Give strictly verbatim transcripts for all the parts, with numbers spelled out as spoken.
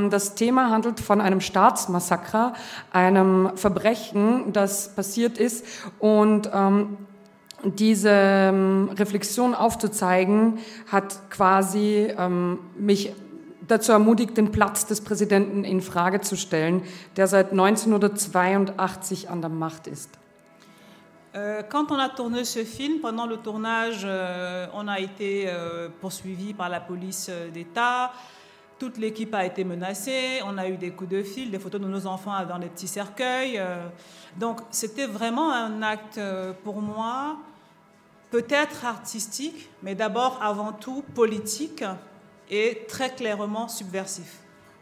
Ähm, das Thema handelt von einem Staatsmassaker, einem Verbrechen, das passiert ist. Und ähm, diese ähm, Reflexion aufzuzeigen, hat quasi ähm, mich dazu ermutigt, den Platz des Präsidenten in Frage zu stellen, der seit neunzehnhundertzweiundachtzig an der Macht ist. Euh, quand on a tourné ce film, pendant le tournage, euh, on a été euh, poursuivi par la police d'État. Toute l'équipe a été menacée. On a eu des coups de fil, des photos de nos enfants dans des petits cercueils. Euh, donc, c'était vraiment un acte euh, pour moi, peut-être artistique, mais d'abord, avant tout, politique et très clairement subversif.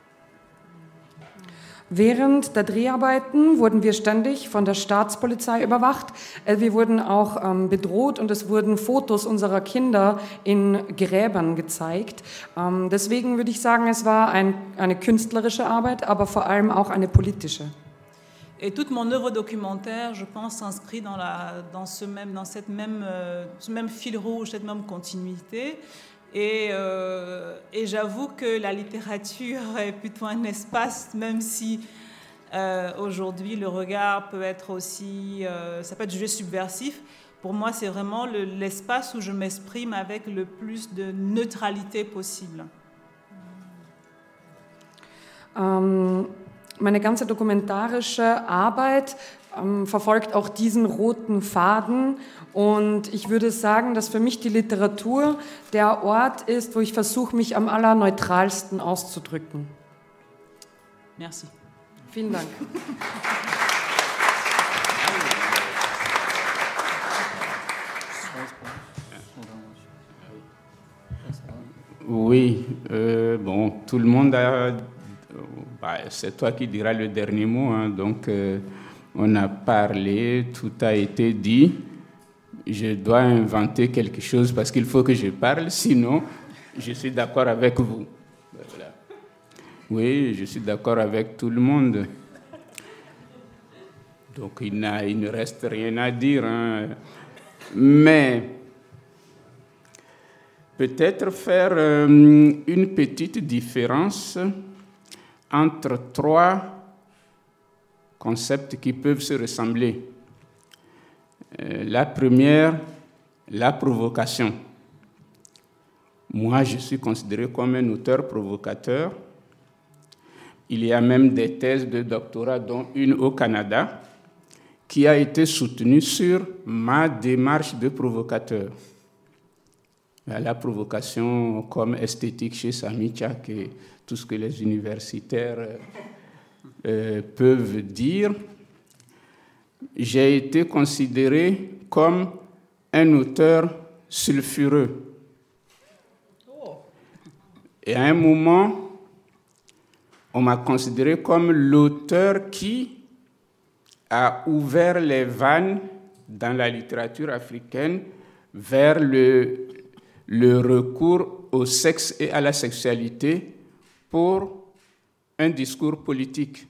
Während der Dreharbeiten wurden wir ständig von der Staatspolizei überwacht. Wir wurden auch ähm, bedroht und es wurden Fotos unserer Kinder in Gräbern gezeigt. Ähm, deswegen würde ich sagen, es war ein, eine künstlerische Arbeit, aber vor allem auch eine politische. Et toute mon œuvre documentaire, je pense, s'inscrit dans, la, dans, ce même, dans cette même, euh, ce même fil rouge, cette même continuité. Et, euh, et j'avoue que la littérature est plutôt un espace, même si euh, aujourd'hui le regard peut être aussi, euh, ça peut être jugé subversif. Pour moi, c'est vraiment le, l'espace où je m'exprime avec le plus de neutralité possible. Um, meine ganze dokumentarische Arbeit ähm, verfolgt auch diesen roten Faden. Und ich würde sagen, dass für mich die Literatur der Ort ist, wo ich versuche, mich am allerneutralsten auszudrücken. Merci. Vielen Dank. Oui, euh, bon, tout le monde a... Bah, c'est toi qui diras le dernier mot, hein, donc euh, on a parlé, tout a été dit. Je dois inventer quelque chose parce qu'il faut que je parle, sinon je suis d'accord avec vous. Voilà. Oui, je suis d'accord avec tout le monde. Donc il, n'a, il ne reste rien à dire. Hein. Mais peut-être faire euh, une petite différence entre trois concepts qui peuvent se ressembler. Euh, la première, la provocation. Moi, je suis considéré comme un auteur provocateur. Il y a même des thèses de doctorat, dont une au Canada, qui a été soutenue sur ma démarche de provocateur. La provocation comme esthétique chez Samy Tchak et tout ce que les universitaires euh, peuvent dire. J'ai été considéré comme un auteur sulfureux. Et à un moment, on m'a considéré comme l'auteur qui a ouvert les vannes dans la littérature africaine vers le, le recours au sexe et à la sexualité pour un discours politique.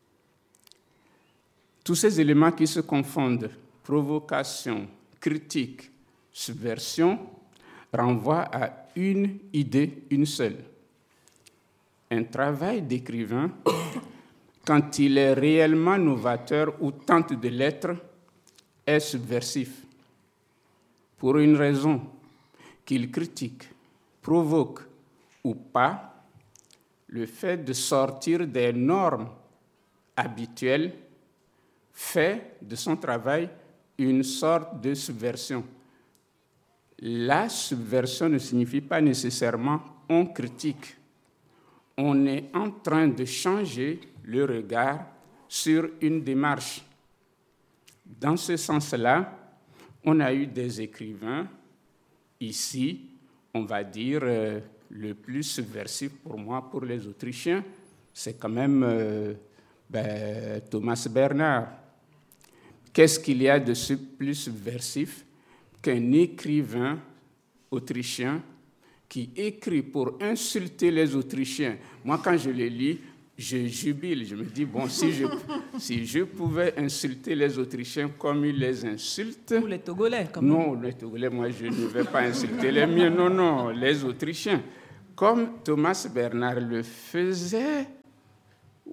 Tous ces éléments qui se confondent, provocation, critique, subversion, renvoient à une idée, une seule. Un travail d'écrivain, quand il est réellement novateur ou tente de l'être, est subversif. Pour une raison, qu'il critique, provoque ou pas, le fait de sortir des normes habituelles fait de son travail une sorte de subversion. La subversion ne signifie pas nécessairement on critique. On est en train de changer le regard sur une démarche. Dans ce sens-là, on a eu des écrivains, ici, on va dire, euh, le plus subversif pour moi, pour les Autrichiens, c'est quand même euh, ben, Thomas Bernhard. Qu'est-ce qu'il y a de plus subversif qu'un écrivain autrichien qui écrit pour insulter les Autrichiens? Moi, quand je le lis, je jubile. Je me dis, bon, si je, si je pouvais insulter les Autrichiens comme ils les insultent... Ou les Togolais, quand même. Non, les Togolais, moi, je ne vais pas insulter les miens. Non, non, les Autrichiens. Comme Thomas Bernhard le faisait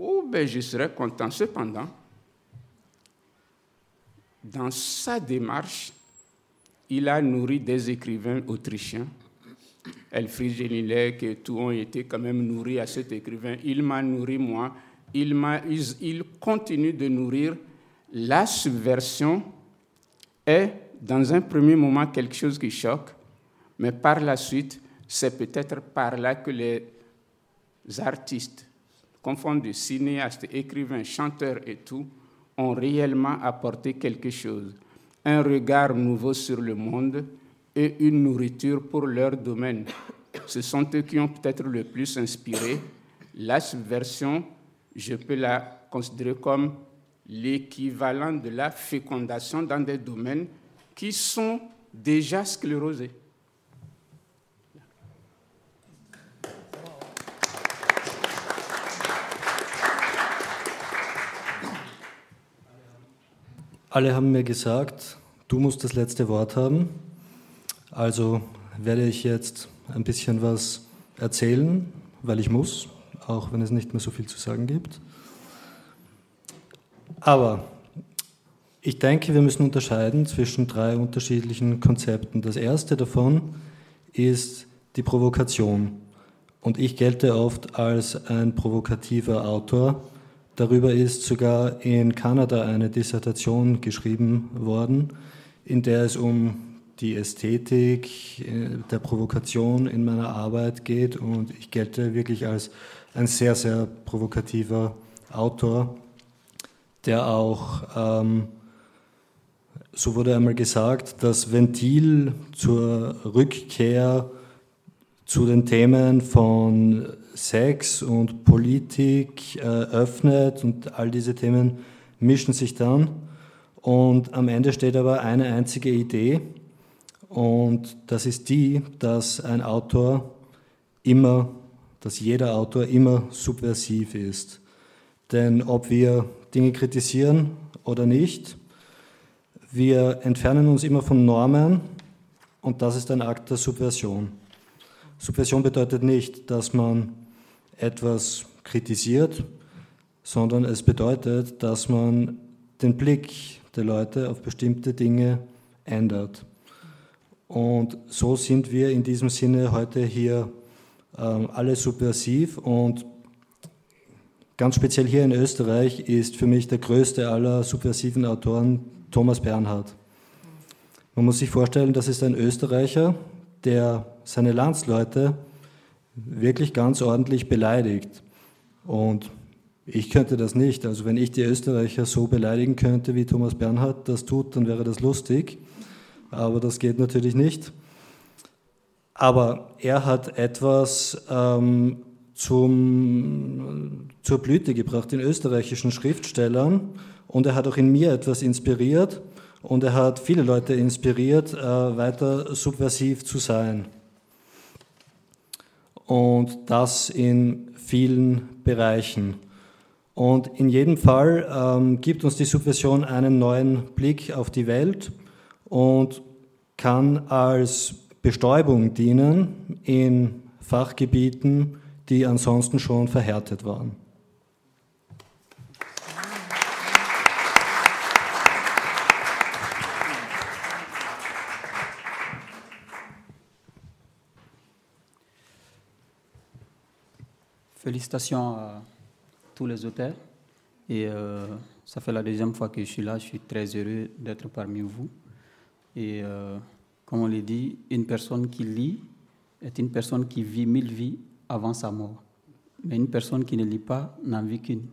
oh, ben, je serais content. Cependant, dans sa démarche, il a nourri des écrivains autrichiens. Elfriede Jelinek et tout ont été quand même nourris à cet écrivain. Il m'a nourri, moi. Il, m'a, il, il continue de nourrir. La subversion est, dans un premier moment, quelque chose qui choque, mais par la suite, c'est peut-être par là que les artistes, confondus cinéastes, écrivains, chanteurs et tout, ont réellement apporté quelque chose. Un regard nouveau sur le monde et une nourriture pour leur domaine. Ce sont eux qui ont peut-être le plus inspiré. La subversion, je peux la considérer comme l'équivalent de la fécondation dans des domaines qui sont déjà sclérosés. Alle haben mir gesagt, du musst das letzte Wort haben. Also werde ich jetzt ein bisschen was erzählen, weil ich muss, auch wenn es nicht mehr so viel zu sagen gibt. Aber ich denke, wir müssen unterscheiden zwischen drei unterschiedlichen Konzepten. Das erste davon ist die Provokation. Und ich gelte oft als ein provokativer Autor. Darüber ist sogar in Kanada eine Dissertation geschrieben worden, in der es um die Ästhetik der Provokation in meiner Arbeit geht. Und ich gelte wirklich als ein sehr, sehr provokativer Autor, der auch, ähm, so wurde einmal gesagt, das Ventil zur Rückkehr zu den Themen von Sex und Politik äh, öffnet, und all diese Themen mischen sich dann, und am Ende steht aber eine einzige Idee, und das ist die, dass ein Autor immer, dass jeder Autor immer subversiv ist. Denn ob wir Dinge kritisieren oder nicht, wir entfernen uns immer von Normen, und das ist ein Akt der Subversion. Subversion bedeutet nicht, dass man etwas kritisiert, sondern es bedeutet, dass man den Blick der Leute auf bestimmte Dinge ändert. Und so sind wir in diesem Sinne heute hier ähm, alle subversiv, und ganz speziell hier in Österreich ist für mich der größte aller subversiven Autoren Thomas Bernhard. Man muss sich vorstellen, das ist ein Österreicher, der seine Landsleute wirklich ganz ordentlich beleidigt. Und ich könnte das nicht. Also wenn ich die Österreicher so beleidigen könnte, wie Thomas Bernhard das tut, dann wäre das lustig. Aber das geht natürlich nicht. Aber er hat etwas ähm, zum, zur Blüte gebracht in österreichischen Schriftstellern, und er hat auch in mir etwas inspiriert, und er hat viele Leute inspiriert, äh, weiter subversiv zu sein. Und das in vielen Bereichen. Und in jedem Fall ähm, gibt uns die Subversion einen neuen Blick auf die Welt und kann als Bestäubung dienen in Fachgebieten, die ansonsten schon verhärtet waren. Félicitations à tous les auteurs. Et euh, ça fait la deuxième fois que je suis là. Je suis très heureux d'être parmi vous. Et euh, comme on l'a dit, une personne qui lit est une personne qui vit mille vies avant sa mort. Mais une personne qui ne lit pas n'en vit qu'une.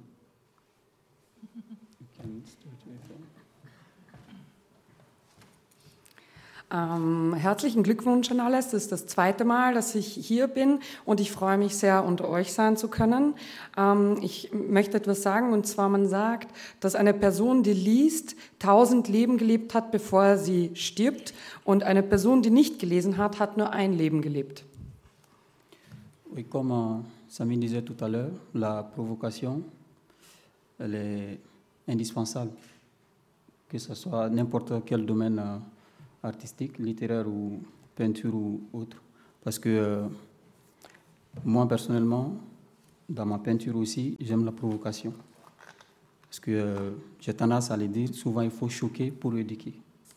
Ähm, herzlichen Glückwunsch an alles. Das ist das zweite Mal, dass ich hier bin, und ich freue mich sehr, unter euch sein zu können. Ähm, ich möchte etwas sagen, und zwar, man sagt, dass eine Person, die liest, tausend Leben gelebt hat, bevor sie stirbt, und eine Person, die nicht gelesen hat, hat nur ein Leben gelebt. Oui, comme euh, Samy disait tout à l'heure, la provocation, elle est indispensable, que ce soit n'importe quel domaine euh, artistique, littéraire ou peinture ou autre. Parce que euh, moi, personnellement, dans ma peinture aussi, j'aime la provocation. Parce que euh, j'ai tendance à le dire, souvent il faut choquer pour éduquer.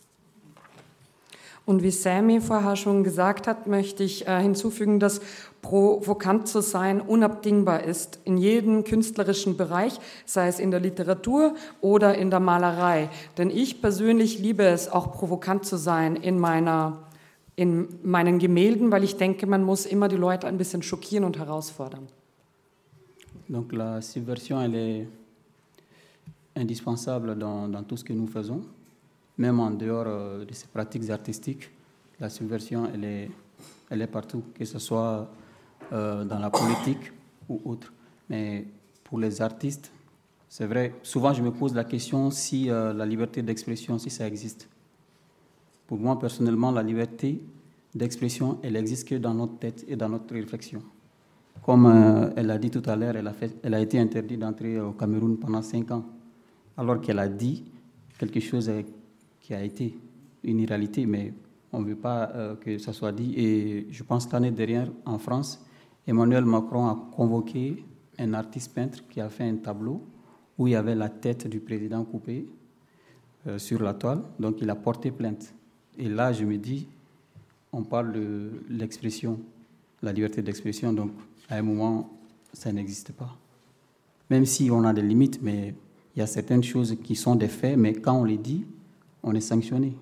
Und wie Sammy vorher schon gesagt hat, möchte ich äh, hinzufügen, dass provokant zu sein unabdingbar ist in jedem künstlerischen Bereich, sei es in der Literatur oder in der Malerei. Denn ich persönlich liebe es, auch provokant zu sein in meiner, in meinen Gemälden, weil ich denke, man muss immer die Leute ein bisschen schockieren und herausfordern. Donc la subversion, elle est indispensable dans, dans tout ce que nous faisons. Même en dehors euh, de ces pratiques artistiques, la subversion, elle est, elle est partout, que ce soit euh, dans la politique ou autre. Mais pour les artistes, c'est vrai, souvent je me pose la question si euh, la liberté d'expression, si ça existe. Pour moi, personnellement, la liberté d'expression, elle existe que dans notre tête et dans notre réflexion. Comme euh, elle a dit tout à l'heure, elle a, fait, elle a été interdite d'entrer au Cameroun pendant cinq ans, alors qu'elle a dit quelque chose avec qui a été une irréalité, mais on ne veut pas euh, que ça soit dit. Et je pense que l'année dernière, en France, Emmanuel Macron a convoqué un artiste peintre qui a fait un tableau où il y avait la tête du président coupée euh, sur la toile. Donc, il a porté plainte. Et là, je me dis, on parle de l'expression, la liberté d'expression. Donc, à un moment, ça n'existe pas. Même si on a des limites, mais il y a certaines choses qui sont des faits, mais quand on les dit, on est sanctionné.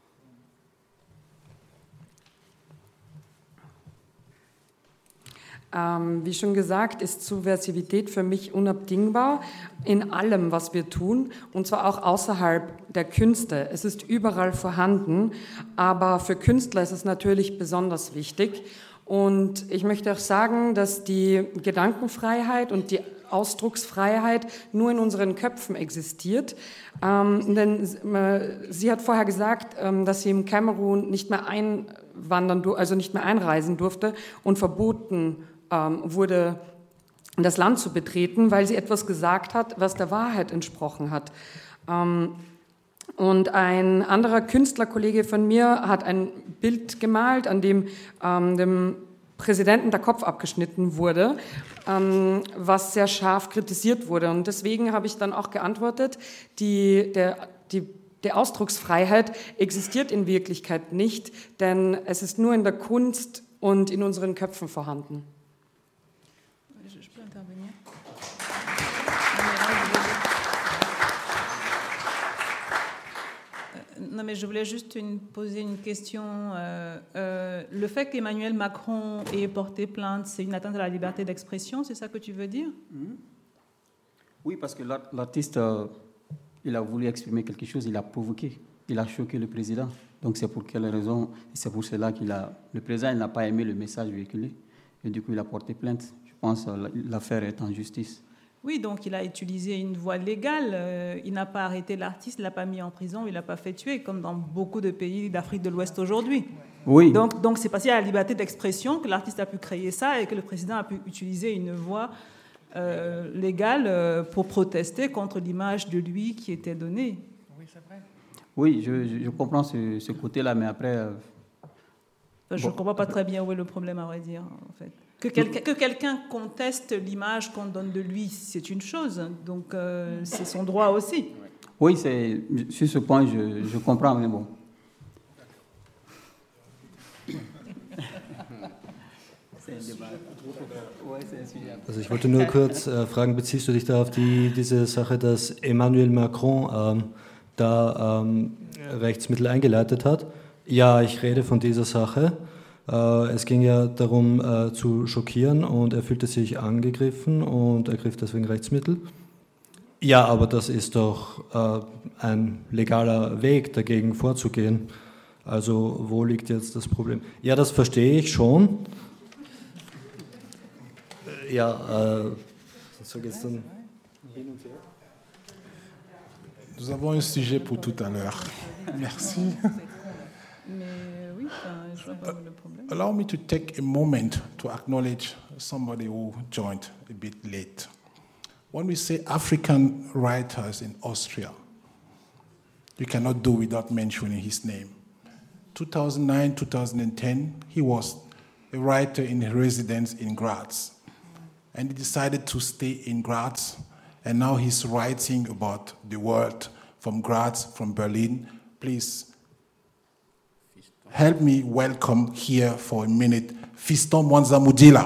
Ähm, wie schon gesagt, ist Subversivität für mich unabdingbar in allem, was wir tun, und zwar auch außerhalb der Künste. Es ist überall vorhanden, aber für Künstler ist es natürlich besonders wichtig. Und ich möchte auch sagen, dass die Gedankenfreiheit und die Ausdrucksfreiheit nur in unseren Köpfen existiert. Ähm, denn äh, sie hat vorher gesagt, ähm, dass sie im Kamerun nicht mehr einwandern, also nicht mehr einreisen durfte und verboten ähm, wurde, das Land zu betreten, weil sie etwas gesagt hat, was der Wahrheit entsprochen hat. Ähm, und ein anderer Künstlerkollege von mir hat ein Bild gemalt, an dem ähm, dem Präsidenten der Kopf abgeschnitten wurde, ähm, was sehr scharf kritisiert wurde. Und deswegen habe ich dann auch geantwortet, die, der, die, die Ausdrucksfreiheit existiert in Wirklichkeit nicht, denn es ist nur in der Kunst und in unseren Köpfen vorhanden. Non, mais je voulais juste une, poser une question. Euh, euh, le fait qu'Emmanuel Macron ait porté plainte, c'est une atteinte à la liberté d'expression, c'est ça que tu veux dire? Mmh. Oui, parce que l'artiste, euh, il a voulu exprimer quelque chose, il a provoqué, il a choqué le président. Donc c'est pour quelle raison? C'est pour cela qu'il a... Le président n'a pas aimé le message véhiculé, et du coup il a porté plainte. Je pense que l'affaire est en justice. Oui, donc il a utilisé une voie légale. Euh, il n'a pas arrêté l'artiste, il ne l'a pas mis en prison, il ne l'a pas fait tuer, comme dans beaucoup de pays d'Afrique de l'Ouest aujourd'hui. Oui. Donc, donc c'est passé à la liberté d'expression que l'artiste a pu créer ça et que le président a pu utiliser une voie euh, légale euh, pour protester contre l'image de lui qui était donnée. Oui, c'est vrai. Oui, je, je comprends ce, ce côté-là, mais après... Euh, je ne bon. comprends pas très bien où est le problème, à vrai dire, en fait. Que, quel, que quelqu'un conteste l'image qu'on donne de lui, c'est une chose. Donc, euh, c'est son droit aussi. Oui, c'est, sur ce point, je, je comprends, mais bon. Also ich wollte nur kurz äh, fragen, beziehst du dich da auf die, diese Sache, dass Emmanuel Macron ähm, da ähm, Rechtsmittel eingeleitet hat? Ja, ich rede von dieser Sache. Es ging ja darum, äh, zu schockieren, und er fühlte sich angegriffen und ergriff deswegen Rechtsmittel. Ja, aber das ist doch äh, ein legaler Weg, dagegen vorzugehen. Also wo liegt jetzt das Problem? Ja, das verstehe ich schon. Ja, äh, so geht's dann. Nous avons un sujet pour tout à l'heure. Merci. Allow me to take a moment to acknowledge somebody who joined a bit late. When we say African writers in Austria, you cannot do without mentioning his name. two thousand nine, two thousand ten, he was a writer in residence in Graz. and he decided to stay in Graz, and now he's writing about the world from Graz, from Berlin. Please help me welcome here for a minute Fiston Mwanza Mudila.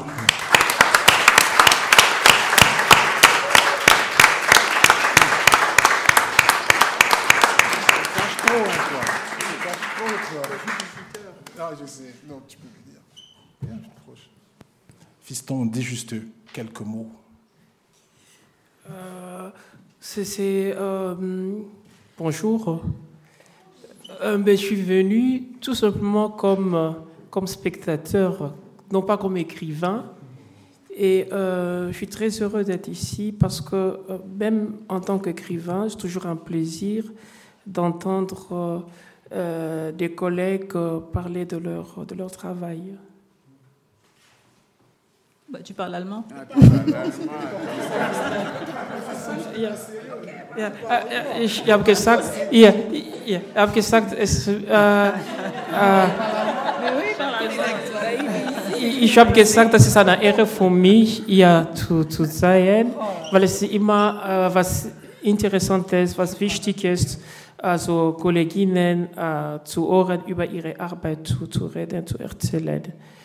Fiston, dis juste quelques mots. Euh, c'est, c'est, euh, bonjour. Euh, ben, je suis venu tout simplement comme, comme spectateur, non pas comme écrivain. Et euh, je suis très heureux d'être ici parce que euh, même en tant qu'écrivain, c'est toujours un plaisir d'entendre euh, euh, des collègues euh, parler de leur, de leur travail. Bah, tu parles allemand? Ja, ja, äh, ich habe gesagt, ja, ja, ich habe gesagt, es, äh, äh, ich habe gesagt, das ist eine Ehre für mich, hier zu, zu sein, weil es immer äh, was Interessantes, was Wichtiges, also Kolleginnen äh, zu hören, über ihre Arbeit zu, zu reden, zu erzählen.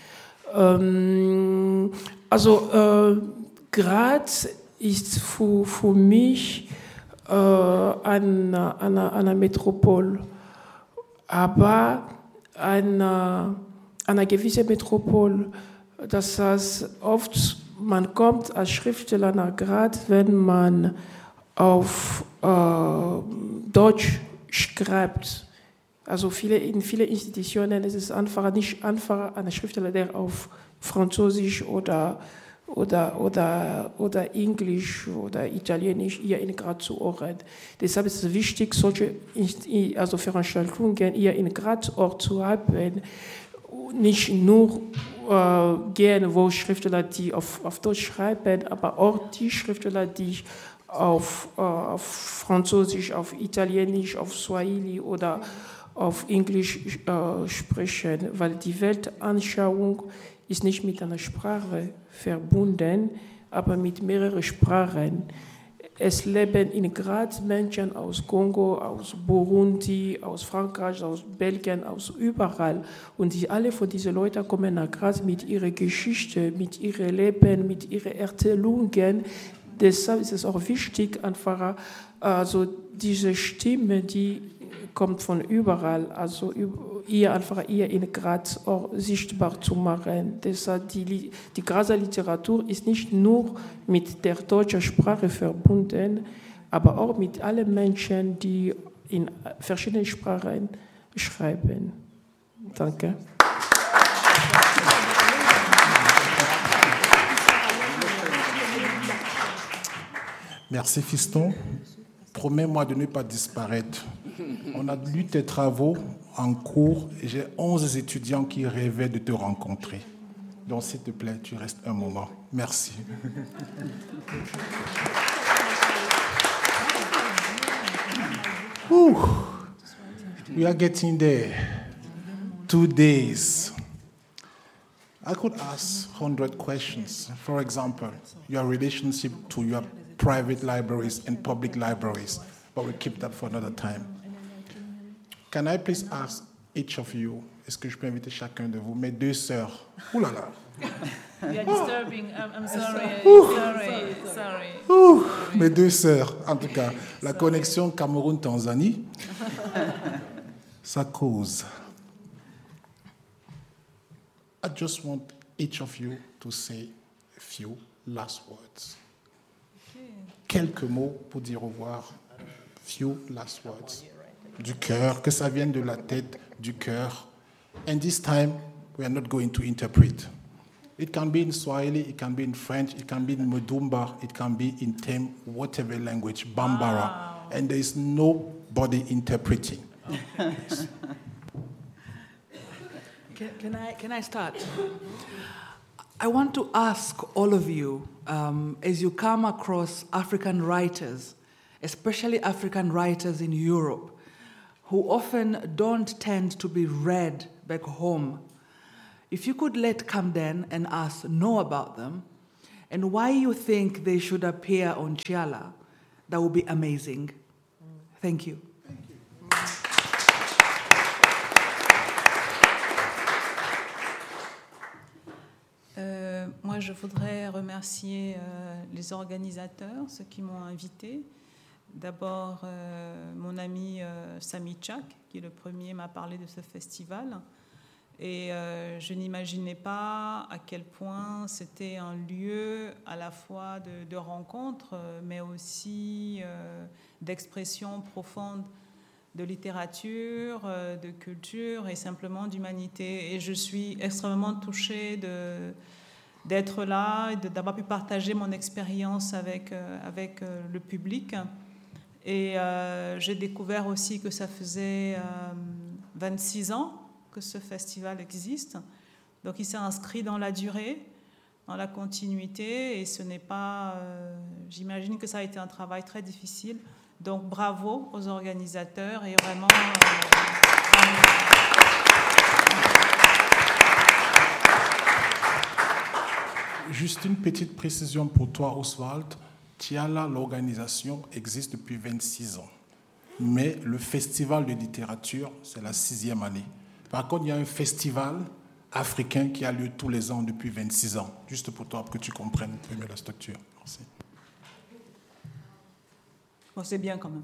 Ähm, also äh, Graz ist für, für mich äh, eine, eine, eine Metropole, aber eine, eine gewisse Metropole. Das heißt, oft man kommt als Schriftsteller nach Graz, wenn man auf äh, Deutsch schreibt. Also viele, in vielen Institutionen ist es einfach nicht einfach, ein Schriftsteller, der auf Französisch oder, oder, oder, oder Englisch oder Italienisch hier in Graz zu hören. Deshalb ist es wichtig, solche also Veranstaltungen hier in Graz auch zu haben, nicht nur äh, gehen, wo Schriftsteller, die auf, auf Deutsch schreiben, aber auch die Schriftsteller, die auf, äh, auf Französisch, auf Italienisch, auf Swahili oder auf Englisch äh, sprechen, weil die Weltanschauung ist nicht mit einer Sprache verbunden, aber mit mehreren Sprachen. Es leben in Graz Menschen aus Kongo, aus Burundi, aus Frankreich, aus Belgien, aus überall. Und die, alle von diesen Leuten kommen nach Graz mit ihrer Geschichte, mit ihrem Leben, mit ihren Erzählungen. Deshalb ist es auch wichtig, einfach also diese Stimme, die kommt von überall, also hier einfach hier in Graz auch sichtbar zu machen. Deshalb die, die Grazer Literatur ist nicht nur mit der deutschen Sprache verbunden, aber auch mit allen Menschen, die in verschiedenen Sprachen schreiben. Danke. Merci Fiston. Promets-moi de ne pas disparaître. On a lu tes travaux en cours et j'ai onze étudiants qui rêvaient de te rencontrer. Donc s'il te plaît, tu restes un moment. Merci. Ooh, we are getting there. Two days. I could ask one hundred questions. For example, your relationship to your private libraries and public libraries, but we'll keep that for another time. Can I please ask each of you, est-ce que je peux inviter chacun de vous, mes deux sœurs? Ouh là là. You're disturbing. I'm, I'm sorry. Sorry. Sorry. Ouh, mes deux sœurs, en tout cas, la connexion Cameroun-Tanzanie, ça cause. I just want each of you to say a few last words. Quelques mots pour dire au revoir. Few last words. Du cœur, que ça vienne de la tête, du cœur. And this time, we are not going to interpret. It can be in Swahili, it can be in French, it can be in Mudumba, it can be in Tem, whatever language, Bambara. Wow. And there is nobody interpreting. Okay. Yes. Can, can, I, can I start? I want to ask all of you, um, as you come across African writers, especially African writers in Europe, who often don't tend to be read back home, if you could let Camden and us know about them, and why you think they should appear on Chiala. That would be amazing. Thank you. Thank you. Euh, moi, je voudrais remercier euh, les organisateurs, ceux qui m'ont invité. D'abord, euh, mon ami euh, Sami Chak, qui le premier m'a parlé de ce festival. Et euh, je n'imaginais pas à quel point c'était un lieu à la fois de, de rencontre, mais aussi euh, d'expression profonde de littérature, euh, de culture et simplement d'humanité. Et je suis extrêmement touchée de, d'être là, et de, d'avoir pu partager mon expérience avec, euh, avec euh, le public. Et euh, j'ai découvert aussi que ça faisait euh, vingt-six ans que ce festival existe. Donc il s'est inscrit dans la durée, dans la continuité, et ce n'est pas... Euh, j'imagine que ça a été un travail très difficile. Donc bravo aux organisateurs et vraiment... Euh, Juste une petite précision pour toi, Oswald. Chiala, l'organisation, existe depuis vingt-six ans. Mais le festival de littérature, c'est la sixième année. Par contre, il y a un festival africain qui a lieu tous les ans depuis vingt-six ans. Juste pour toi, pour que tu comprennes un peu mieux la structure. Merci. Bon, c'est bien quand même.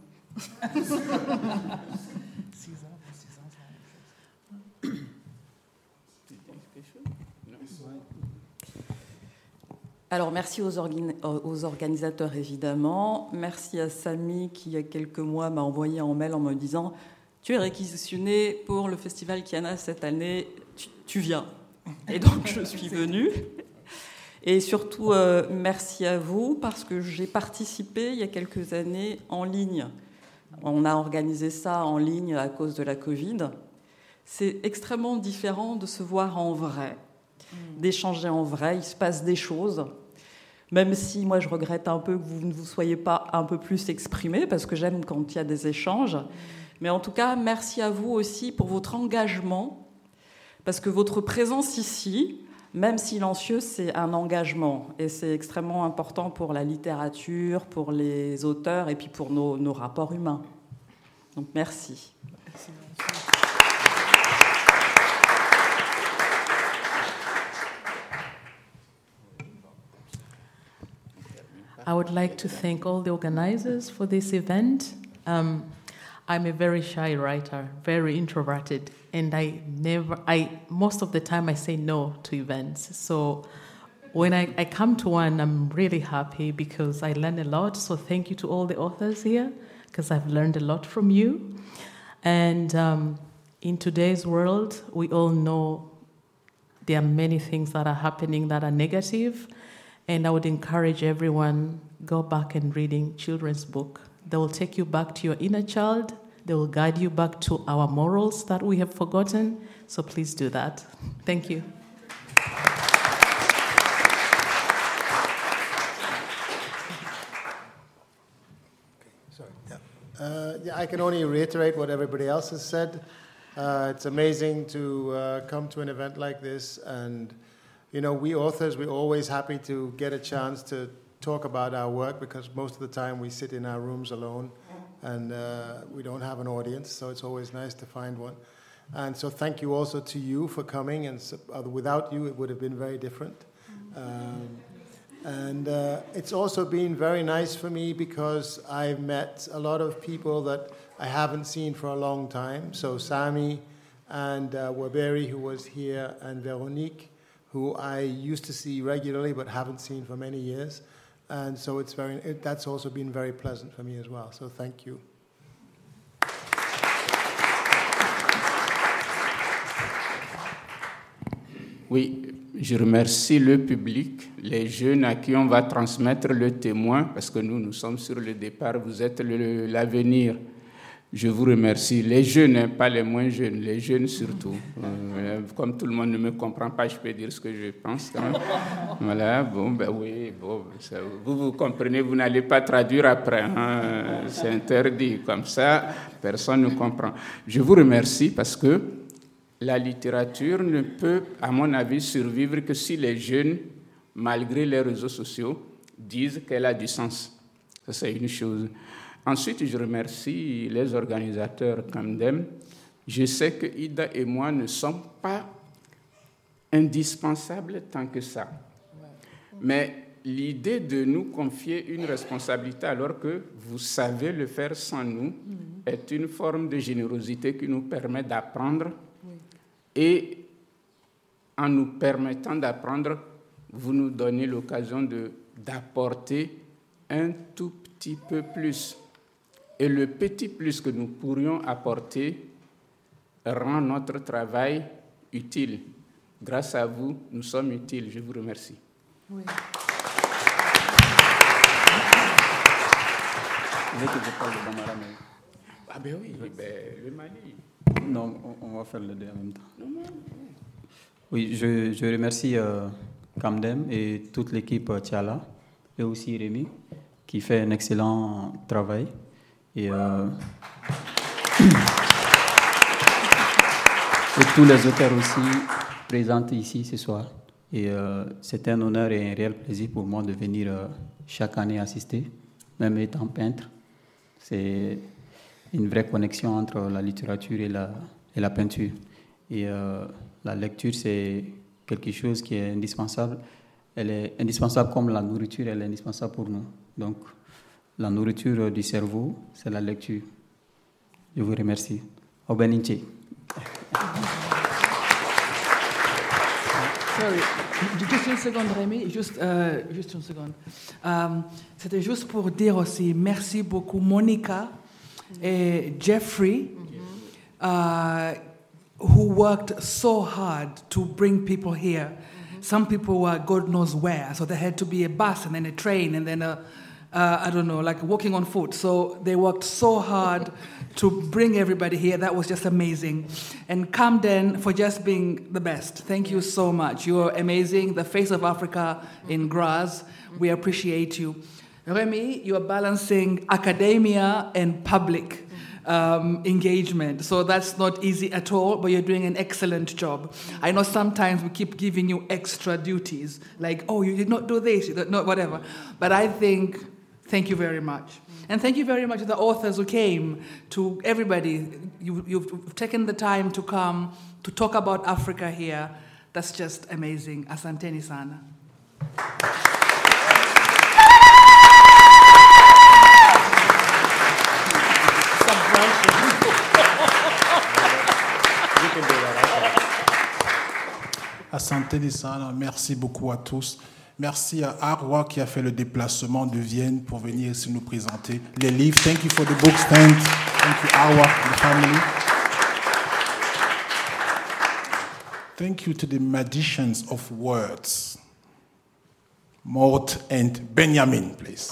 Alors, merci aux, organ- aux organisateurs, évidemment. Merci à Sami, qui, il y a quelques mois, m'a envoyé un mail en me disant « Tu es réquisitionné pour le festival Kiana cette année, tu, tu viens ». Et donc, je suis venue. Et surtout, euh, merci à vous, parce que j'ai participé, il y a quelques années, en ligne. On a organisé ça en ligne à cause de la Covid. C'est extrêmement différent de se voir en vrai, d'échanger en vrai. Il se passe des choses, même si moi je regrette un peu que vous ne vous soyez pas un peu plus exprimés, parce que j'aime quand il y a des échanges. Mais en tout cas, merci à vous aussi pour votre engagement, parce que votre présence ici, même silencieux, c'est un engagement, et c'est extrêmement important pour la littérature, pour les auteurs et puis pour nos, nos rapports humains. Donc merci. Merci. I would like to thank all the organizers for this event. Um, I'm a very shy writer, very introverted, and I never, I most of the time I say no to events. So when I, I come to one, I'm really happy because I learn a lot. So thank you to all the authors here, because I've learned a lot from you. And um, in today's world, we all know there are many things that are happening that are negative. And I would encourage everyone, go back and reading children's book. They will take you back to your inner child. They will guide you back to our morals that we have forgotten. So please do that. Thank you. Sorry. Yeah. Uh, yeah, I can only reiterate what everybody else has said. Uh, it's amazing to uh, come to an event like this, and you know, we authors, we're always happy to get a chance to talk about our work, because most of the time we sit in our rooms alone and uh, we don't have an audience, so it's always nice to find one. And so thank you also to you for coming, and so, uh, without you it would have been very different. Um, and uh, it's also been very nice for me because I've met a lot of people that I haven't seen for a long time. So Sami and uh, Waberi, who was here, and Veronique, who I used to see regularly but haven't seen for many years. And so it's very, it, that's also been very pleasant for me as well. So thank you. Oui, je remercie le public, les jeunes à qui on va transmettre le témoin, parce que nous, nous sommes sur le départ, vous êtes le, l'avenir. Je vous remercie. Les jeunes, hein, pas les moins jeunes, les jeunes surtout. Euh, comme tout le monde ne me comprend pas, je peux dire ce que je pense quand même. Voilà, bon, ben oui, bon, ça, vous vous comprenez, vous n'allez pas traduire après. Hein, c'est interdit, comme ça, personne ne comprend. Je vous remercie parce que la littérature ne peut, à mon avis, survivre que si les jeunes malgré les réseaux sociaux, disent qu'elle a du sens. Ça, c'est une chose. Ensuite, je remercie les organisateurs Camdem. Je sais que Ida et moi ne sommes pas indispensables tant que ça. Mais l'idée de nous confier une responsabilité alors que vous savez le faire sans nous mm-hmm. est une forme de générosité qui nous permet d'apprendre. Oui. Et en nous permettant d'apprendre, vous nous donnez l'occasion de, d'apporter un tout petit peu plus. Et le petit plus que nous pourrions apporter rend notre travail utile. Grâce à vous, nous sommes utiles. Je vous remercie. Oui. Vous voulez que je parle de Bambara, mais... Ah ben oui, ben, le Mali. Non, on, on va faire les deux en même temps. Non, non. Oui, je, je remercie euh, Camdem et toute l'équipe euh, Tiala, et aussi Rémi, qui fait un excellent travail. Et, euh, et tous les auteurs aussi présents ici ce soir. Et euh, c'est un honneur et un réel plaisir pour moi de venir euh, chaque année assister, même étant peintre. C'est une vraie connexion entre la littérature et la, et la peinture. Et euh, la lecture, c'est quelque chose qui est indispensable. Elle est indispensable comme la nourriture, elle est indispensable pour nous. Donc, la nourriture du cerveau, c'est la lecture. Je vous remercie. Au Beninche. Sorry, juste une seconde, Rémi, juste, euh, juste une seconde. Um, c'était juste pour dire aussi merci beaucoup Monica et Jeffrey, uh, who worked so hard to bring people here. Some people were God knows where, so there had to be a bus and then a train and then a, uh, I don't know, like walking on foot. So they worked so hard to bring everybody here. That was just amazing. And Camden for just being the best. Thank you so much. You are amazing. The face of Africa in Graz. We appreciate you. Remy, you are balancing academia and public um, engagement. So that's not easy at all, but you're doing an excellent job. I know sometimes we keep giving you extra duties, like, oh, you did not do this, you did not whatever. But I think, thank you very much. And thank you very much to the authors who came, to everybody. You, you've taken the time to come to talk about Africa here. That's just amazing. Asanteni sana. Asanteni sana. Merci beaucoup à tous. Merci à Arwa qui a fait le déplacement de Vienne pour venir ici nous présenter les livres. Thank you for the book stand. Thank you, Arwa and the family. Thank you to the magicians of words, Mort and Benjamin, please.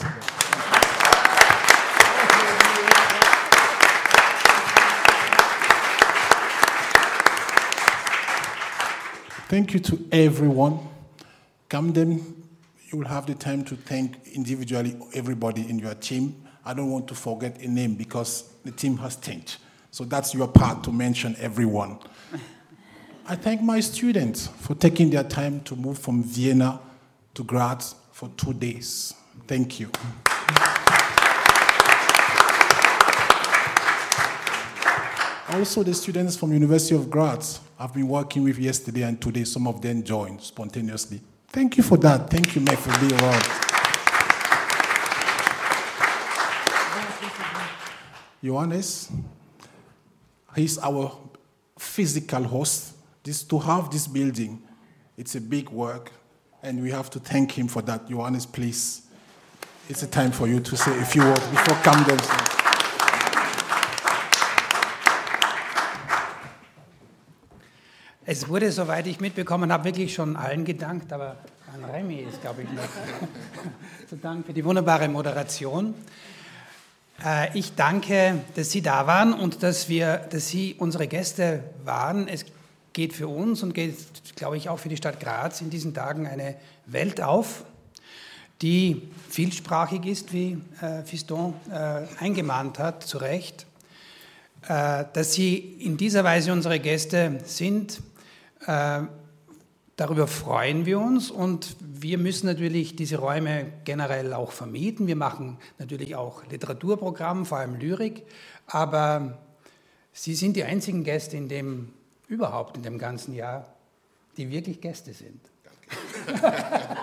Thank you to everyone. Camden, you will have the time to thank individually everybody in your team. I don't want to forget a name because the team has changed. So that's your part to mention everyone. I thank my students for taking their time to move from Vienna to Graz for two days. Thank you. Also, the students from University of Graz I've been working with yesterday and today. Some of them joined spontaneously. Thank you for that. Thank you, Meg, for being around. Johannes, he's our physical host. This, to have this building, it's a big work, and we have to thank him for that. Johannes, please. It's a time for you to say a few words before Camden. Es wurde, soweit ich mitbekommen habe, wirklich schon allen gedankt, aber an Remy ist, glaube ich, noch zu danken für die wunderbare Moderation. Äh, ich danke, dass Sie da waren und dass, wir, dass Sie unsere Gäste waren. Es geht für uns und geht, glaube ich, auch für die Stadt Graz in diesen Tagen eine Welt auf, die vielsprachig ist, wie äh, Fiston äh, eingemahnt hat, zu Recht. Äh, dass Sie in dieser Weise unsere Gäste sind, Darüber freuen wir uns und wir müssen natürlich diese Räume generell auch vermieten. Wir machen natürlich auch Literaturprogramm, vor allem Lyrik, aber Sie sind die einzigen Gäste in dem, überhaupt in dem ganzen Jahr, die wirklich Gäste sind. Danke.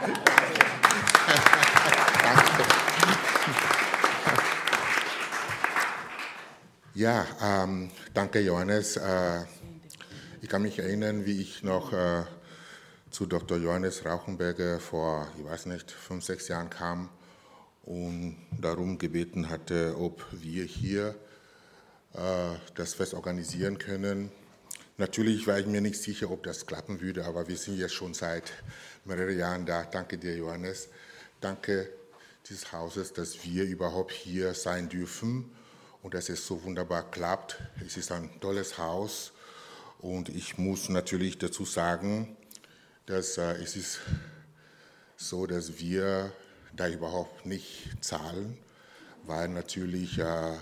Ja, ähm, danke Johannes. Äh, ich kann mich erinnern, wie ich noch äh, zu Doktor Johannes Rauchenberger vor, ich weiß nicht, fünf, sechs Jahren kam und darum gebeten hatte, ob wir hier äh, das Fest organisieren können. Natürlich war ich mir nicht sicher, ob das klappen würde, aber wir sind jetzt schon seit mehreren Jahren da. Danke dir, Johannes. Danke dieses Hauses, dass wir überhaupt hier sein dürfen und dass es so wunderbar klappt. Es ist ein tolles Haus und ich muss natürlich dazu sagen, dass äh, es ist so, dass wir da überhaupt nicht zahlen, weil natürlich äh, äh,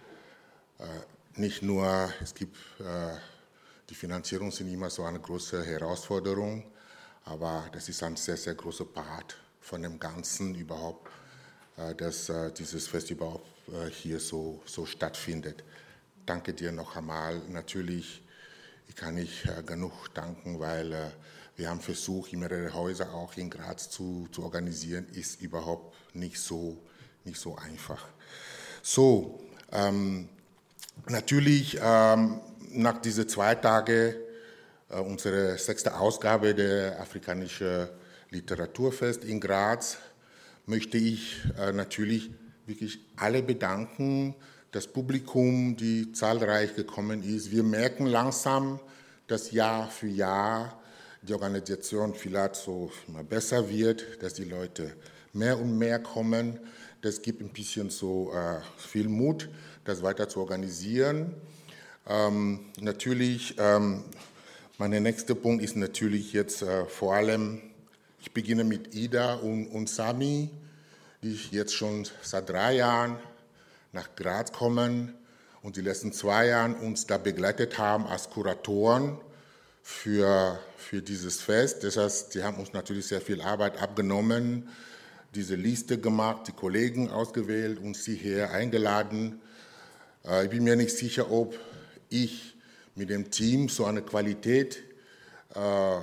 nicht nur, es gibt, äh, die Finanzierung sind immer so eine große Herausforderung, aber das ist ein sehr, sehr großer Part von dem Ganzen überhaupt, äh, dass äh, dieses Fest überhaupt äh, hier so, so stattfindet. Danke dir noch einmal. Natürlich, ich kann nicht äh, genug danken, weil äh, wir haben versucht, mehrere Häuser auch in Graz zu, zu organisieren, ist überhaupt nicht so, nicht so einfach. So, ähm, natürlich ähm, nach diesen zwei Tagen äh, unsere sechste Ausgabe der Afrikanischen Literaturfest in Graz möchte ich äh, natürlich wirklich alle bedanken, das Publikum, die zahlreich gekommen ist. Wir merken langsam, dass Jahr für Jahr die Organisation vielleicht so immer besser wird, dass die Leute mehr und mehr kommen. Das gibt ein bisschen so äh, viel Mut, das weiter zu organisieren. Ähm, natürlich, ähm, mein nächster Punkt ist natürlich jetzt äh, vor allem, ich beginne mit Ida und, und Sami, die jetzt schon seit drei Jahren nach Graz kommen und die letzten zwei Jahre uns da begleitet haben als Kuratoren für, für dieses Fest. Das heißt, die haben uns natürlich sehr viel Arbeit abgenommen, diese Liste gemacht, die Kollegen ausgewählt und sie hier eingeladen. Ich bin mir nicht sicher, ob ich mit dem Team so eine Qualität äh,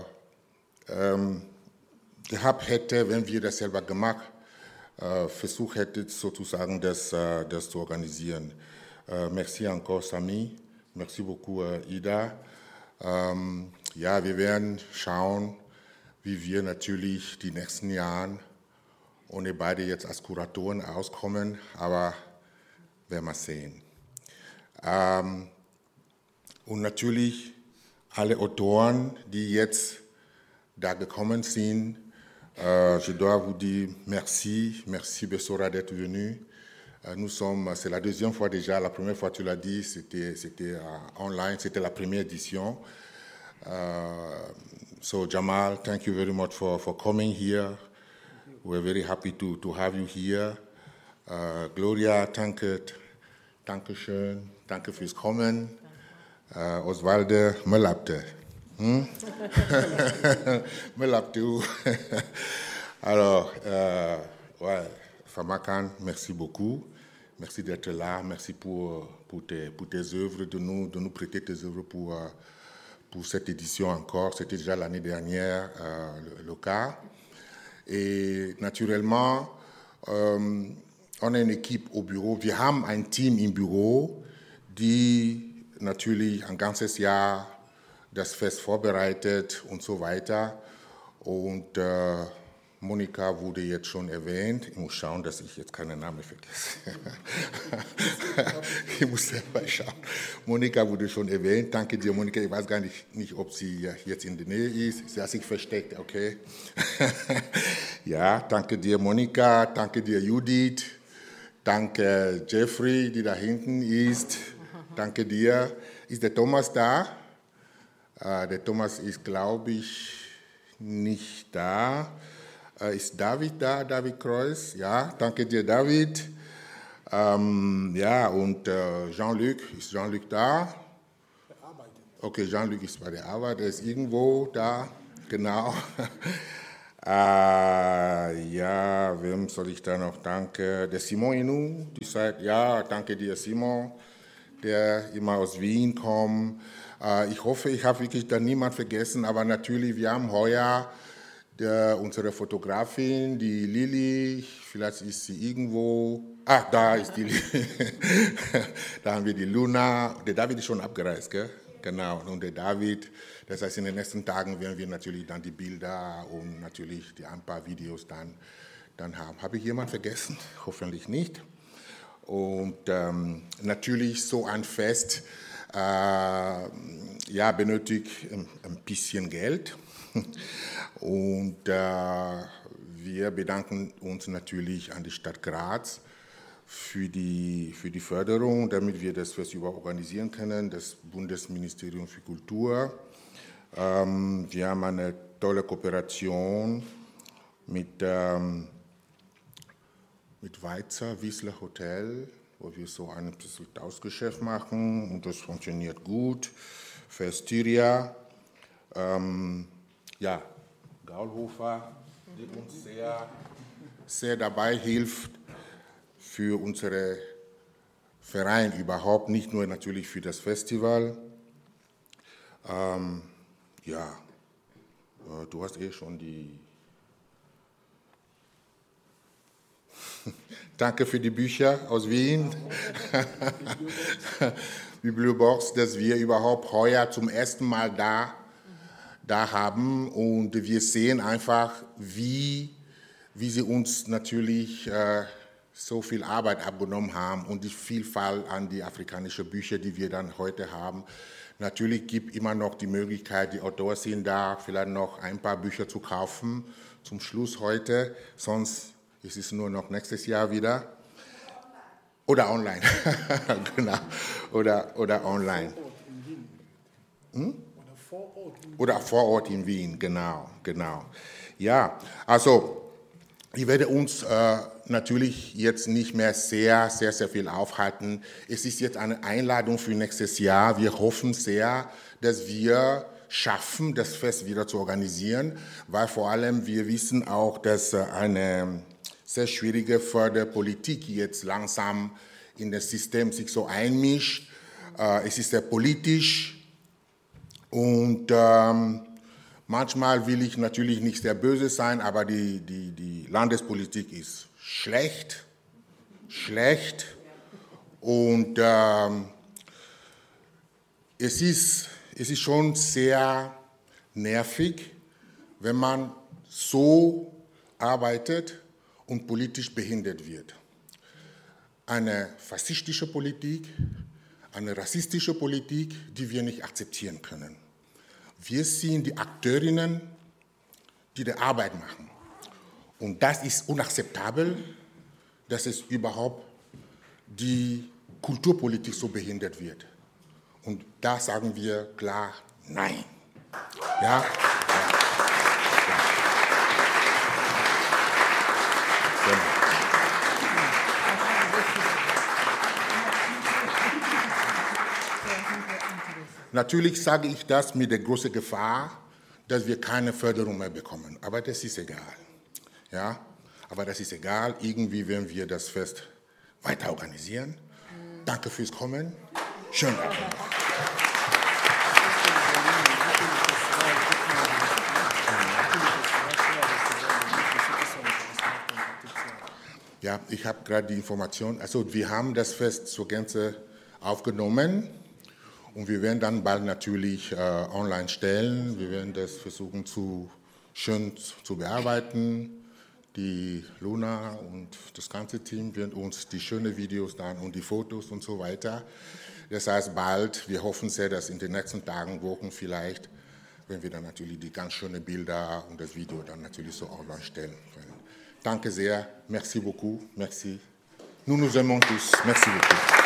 ähm, gehabt hätte, wenn wir das selber gemacht äh, versucht hätten, sozusagen das, äh, das zu organisieren. Äh, merci encore, Sami. Merci beaucoup, äh, Ida. Ähm, ja, wir werden schauen, wie wir natürlich die nächsten Jahre ohne beide jetzt als Kuratoren auskommen, aber werden wir sehen. Ähm, und natürlich alle Autoren, die jetzt da gekommen sind, euh, je dois vous dire merci, merci Bessora d'être venu. Euh, nous sommes, c'est la deuxième fois déjà, la première fois tu l'as dit, c'était, c'était uh, online, c'était la première édition. Uh, so Jamal, thank you very much for, for coming here. We're very happy to, to have you here. Uh, Gloria, danke, danke schön, danke fürs Kommen. Uh, Oswalde, Melapte. Hmm? Melapte. Alors, euh, ouais, Famakan, merci beaucoup. Merci d'être là. Merci pour, pour, tes, pour tes œuvres, de nous, de nous prêter tes œuvres pour, pour cette édition encore. C'était déjà l'année dernière euh, le, le cas. Et naturellement, euh, on a une équipe au bureau. Wir haben ein Team im Büro, die natürlich ein ganzes Jahr das Fest vorbereitet und so weiter. Und äh, Monika wurde jetzt schon erwähnt. Ich muss schauen, dass ich jetzt keinen Namen vergesse. Ich muss selber schauen. Monika wurde schon erwähnt. Danke dir, Monika. Ich weiß gar nicht, nicht ob sie jetzt in der Nähe ist. Sie hat sich versteckt, okay. Ja, danke dir, Monika. Danke dir, Judith. Danke, Jeffrey, die da hinten ist. Danke dir. Ist der Thomas da? Uh, der Thomas ist, glaube ich, nicht da. Uh, ist David da, David Kreuz? Ja, danke dir, David. Um, ja, und uh, Jean-Luc, ist Jean-Luc da? Okay, Jean-Luc ist bei der Arbeit, er ist irgendwo da. genau. äh, ja, wem soll ich da noch danken? Der Simon Inu, die sagt, ja, danke dir, Simon, der immer aus Wien kommt. Äh, ich hoffe, ich habe wirklich da niemand vergessen, aber natürlich, wir haben heuer der, unsere Fotografin, die Lili, vielleicht ist sie irgendwo. Ah, da ist die Lili. Da haben wir die Luna. Der David ist schon abgereist, gell? Genau. Und der David, das heißt, in den nächsten Tagen werden wir natürlich dann die Bilder und natürlich die ein paar Videos dann, dann haben. Habe ich jemanden vergessen? Hoffentlich nicht. Und ähm, natürlich so ein Fest äh, ja, benötigt ein, ein bisschen Geld. Und äh, wir bedanken uns natürlich an die Stadt Graz für die, für die Förderung, damit wir das Festival organisieren können, das Bundesministerium für Kultur. Ähm, wir haben eine tolle Kooperation mit, ähm, mit Weizer Wiesler Hotel, wo wir so ein bisschen Tauschgeschäft machen und das funktioniert gut. Für Styria, ähm, ja, Gaulhofer, die uns sehr, sehr dabei hilft für unsere Verein überhaupt, nicht nur natürlich für das Festival. Ähm, ja, äh, du hast eh schon die... Danke für die Bücher aus Wien. Bibliobox, dass wir überhaupt heuer zum ersten Mal da da haben und wir sehen einfach, wie, wie sie uns natürlich äh, so viel Arbeit abgenommen haben und die Vielfalt an die afrikanischen Bücher, die wir dann heute haben. Natürlich gibt es immer noch die Möglichkeit, die Autoren sind da, vielleicht noch ein paar Bücher zu kaufen zum Schluss heute, sonst ist es nur noch nächstes Jahr wieder. Oder online, genau, oder, oder online. Hm? Oder vor Ort in Wien, genau, genau. Ja, also ich werde uns äh, natürlich jetzt nicht mehr sehr, sehr, sehr viel aufhalten. Es ist jetzt eine Einladung für nächstes Jahr. Wir hoffen sehr, dass wir schaffen, das Fest wieder zu organisieren, weil vor allem wir wissen auch, dass eine sehr schwierige Förderpolitik jetzt langsam in das System sich so einmischt. Äh, es ist sehr politisch. Und ähm, manchmal will ich natürlich nicht sehr böse sein, aber die, die, die Landespolitik ist schlecht, schlecht. Und ähm, es, ist, es ist schon sehr nervig, wenn man so arbeitet und politisch behindert wird. Eine faschistische Politik, eine rassistische Politik, die wir nicht akzeptieren können. Wir sind die Akteurinnen, die die Arbeit machen. Und das ist unakzeptabel, dass es überhaupt die Kulturpolitik so behindert wird. Und da sagen wir klar Nein. Ja? Natürlich sage ich das mit der großen Gefahr, dass wir keine Förderung mehr bekommen. Aber das ist egal. Ja? Aber das ist egal. Irgendwie werden wir das Fest weiter organisieren. Danke fürs Kommen. Schönen Abend. Ja, ich habe gerade die Information. Also wir haben das Fest zur Gänze aufgenommen. Und wir werden dann bald natürlich äh, online stellen. Wir werden das versuchen, zu, schön zu bearbeiten. Die Luna und das ganze Team werden uns die schönen Videos dann und die Fotos und so weiter. Das heißt bald, wir hoffen sehr, dass in den nächsten Tagen, Wochen vielleicht, wenn wir dann natürlich die ganz schönen Bilder und das Video dann natürlich so online stellen können. Danke sehr, merci beaucoup, merci. Nous nous aimons tous, merci beaucoup.